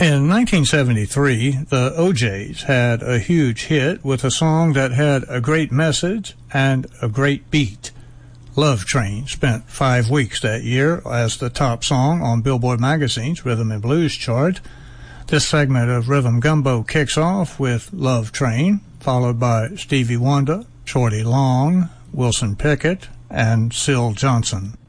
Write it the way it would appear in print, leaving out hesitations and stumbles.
In 1973, the O'Jays had a huge hit with a song that had a great message and a great beat. Love Train spent 5 weeks that year as the top song on Billboard Magazine's Rhythm and Blues chart. This segment of Rhythm Gumbo kicks off with Love Train, followed by Stevie Wonder, Shorty Long, Wilson Pickett, and Syl Johnson.